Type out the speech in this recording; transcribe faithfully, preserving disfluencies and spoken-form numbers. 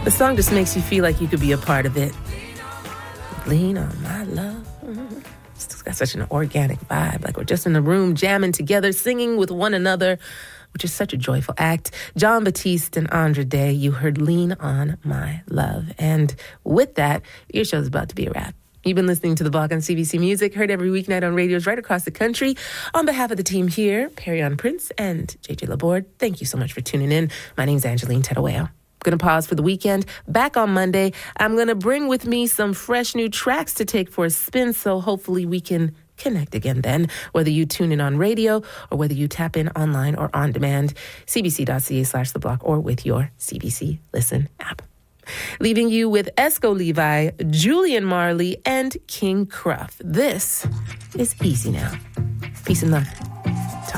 The song just makes you feel like you could be a part of it. Lean on my love. It's got such an organic vibe, like we're just in the room jamming together, singing with one another, which is such a joyful act. Jon Batiste and Andra Day, you heard Lean on My Love. And with that, your show's about to be a wrap. You've been listening to The Block on C B C Music, heard every weeknight on radios right across the country. On behalf of the team here, Perrion Prince and J J Laborde, thank you so much for tuning in. My name's Angeline Tedaweo. Going to pause for the weekend. Back on Monday, I'm going to bring with me some fresh new tracks to take for a spin, so hopefully we can connect again then, whether you tune in on radio or whether you tap in online or on demand, cbc.ca slash the block or with your C B C Listen app. Leaving you with Esco Levi, Julian Marley, and King Cruff. This is Easy Now. Peace and love.